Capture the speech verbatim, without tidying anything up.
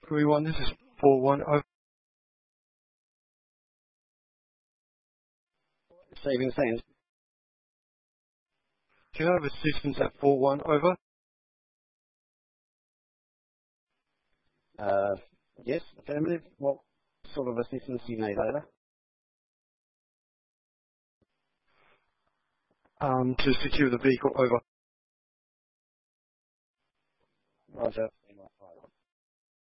three one, this is four one, over. Receiving send. Do you have assistance at four one, over? Uh, yes, affirmative. What sort of assistance do you need, over? Um, to secure the vehicle, over. Roger.